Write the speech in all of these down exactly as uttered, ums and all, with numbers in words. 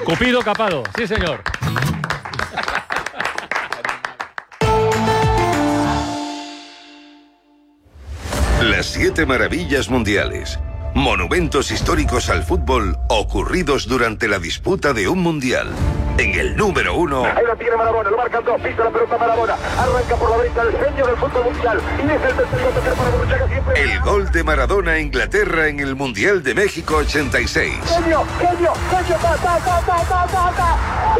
Cupido capado, sí señor. Las siete maravillas mundiales. Monumentos históricos al fútbol ocurridos durante la disputa de un mundial. En el número uno... Ahí lo tiene Maradona, lo marcan dos, pisa la pelota Maradona, arranca por la derecha el genio del fútbol mundial, y es el tercer gol para Borruchaga siempre. El gol de Maradona a Inglaterra en el Mundial de México ochenta y seis. Genio, genio, genio, ta, ta, ta, ta, ta, ta, ta.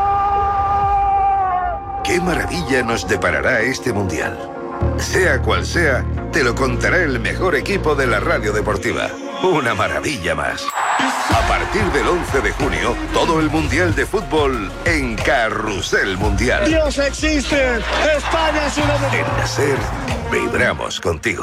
¡No! ¿Qué maravilla nos deparará este mundial? Sea cual sea, te lo contará el mejor equipo de la radio deportiva. Una maravilla más. A partir del once de junio, todo el Mundial de Fútbol en Carrusel Mundial. ¡Dios existe! ¡España es una de... En la SER, vibramos contigo.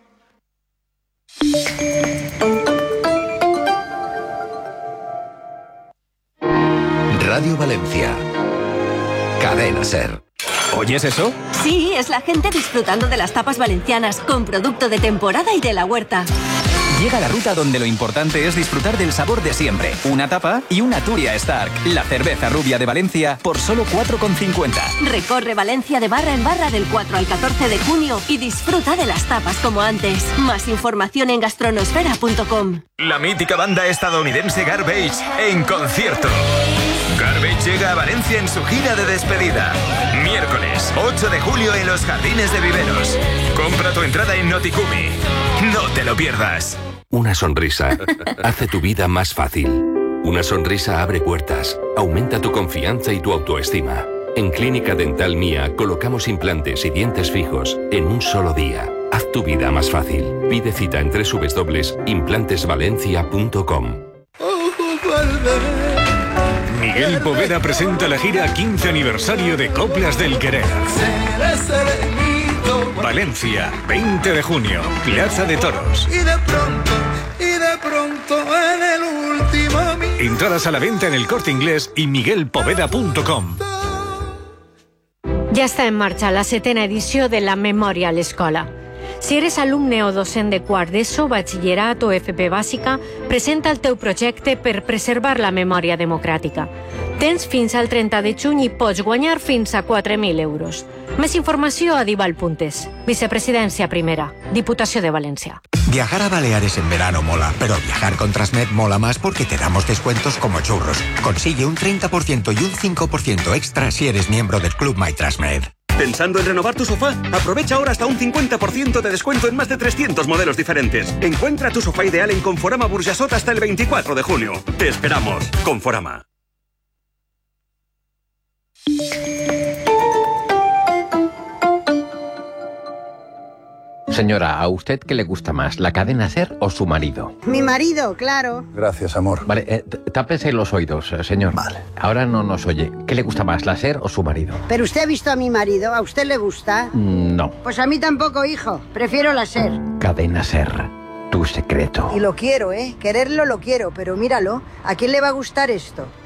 Radio Valencia. Cadena SER. ¿Oyes eso? Sí, es la gente disfrutando de las tapas valencianas, con producto de temporada y de la huerta. Llega la ruta donde lo importante es disfrutar del sabor de siempre. Una tapa y una Turia Stark, la cerveza rubia de Valencia, por solo cuatro con cincuenta. Recorre Valencia de barra en barra del cuatro al catorce de junio y disfruta de las tapas como antes. Más información en gastronosfera punto com. La mítica banda estadounidense Garbage en concierto. Garbage llega a Valencia en su gira de despedida. Miércoles ocho de julio en los Jardines de Viveros. Compra tu entrada en Noticumi. No te lo pierdas. Una sonrisa hace tu vida más fácil. Una sonrisa abre puertas, aumenta tu confianza y tu autoestima. En Clínica Dental Mía colocamos implantes y dientes fijos en un solo día. Haz tu vida más fácil. Pide cita en doble u doble u doble u punto implantes valencia punto com. Miguel Poveda presenta la gira quince aniversario de Coplas del Querer. Valencia, veinte de junio, Plaza de Toros. Y de pronto, y de pronto en el último... Entradas a la venta en El Corte Inglés y miguel poveda punto com. Ja està en marxa la setena edició de la Memòria a l'Escola. Si eres alumne o docent de quart d'ESO, batxillerat o F P bàsica, presenta el teu projecte per preservar la memòria democràtica. Tens fins al trenta de juny i pots guanyar fins a quatre mil euros. Més informació a dival punt es. Vicepresidència primera, Diputació de Valencia. Viajar a Baleares en verano mola, pero viajar con Transmed mola más porque te damos descuentos como churros. Consigue un treinta por ciento y un cinco por ciento extra si eres miembro del Club My Transmed. ¿Pensando en renovar tu sofá? Aprovecha ahora hasta un cincuenta por ciento de descuento en más de trescientos modelos diferentes. Encuentra tu sofá ideal en Conforama Burjasot hasta el veinticuatro de junio. Te esperamos. Conforama. Señora, ¿a usted qué le gusta más, la cadena SER o su marido? Mi marido, claro. Gracias, amor. Vale, eh, tápese los oídos, eh, señor. Vale. Ahora no nos oye. ¿Qué le gusta más, la SER o su marido? Pero usted ha visto a mi marido, ¿a usted le gusta? Mm, no. Pues a mí tampoco, hijo. Prefiero la SER. Cadena SER, tu secreto. Y lo quiero, ¿eh? Quererlo lo quiero, pero míralo. ¿A quién le va a gustar esto?